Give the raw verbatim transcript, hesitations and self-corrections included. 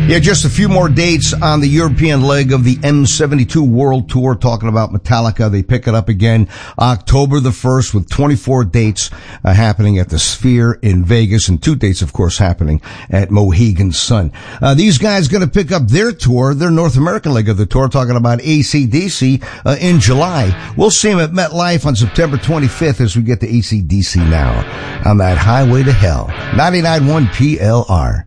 Yeah, just a few more dates on the European leg of the M seventy-two World Tour, talking about Metallica. They pick it up again October the first with twenty-four dates uh, happening at the Sphere in Vegas, and two dates, of course, happening at Mohegan Sun. Uh, these guys going to pick up their tour, their North American leg of the tour, talking about A C D C uh, in July. We'll see them at MetLife on September twenty-fifth as we get to A C D C now on that highway to hell. ninety-nine point one P L R.